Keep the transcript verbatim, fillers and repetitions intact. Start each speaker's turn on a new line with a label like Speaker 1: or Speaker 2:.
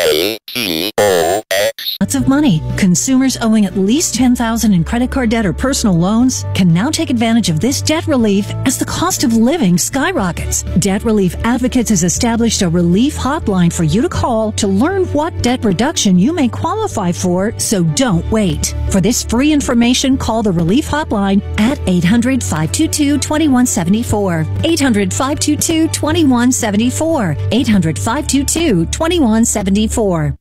Speaker 1: A T O X.
Speaker 2: Lots of money. Consumers owing at least ten thousand dollars in credit card debt or personal loans can now take advantage of this debt relief as the cost of living skyrockets. Debt Relief Advocates has established a relief hotline for you to call to learn what debt reduction you may qualify for, so don't wait. For this free information, call the Relief Hotline at eight hundred, five two two, two one seven four. eight hundred, five two two, two one seven four. eight hundred, five two two, two one seven four.